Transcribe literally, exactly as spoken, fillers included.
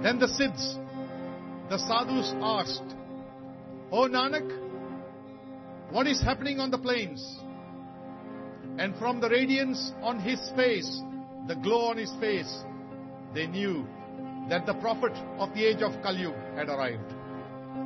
Then the Siddhs, the sadhus asked, "O Nanak, what is happening on the plains?" And from the radiance on his face, the glow on his face, they knew that the prophet of the age of Kali Yuga had arrived.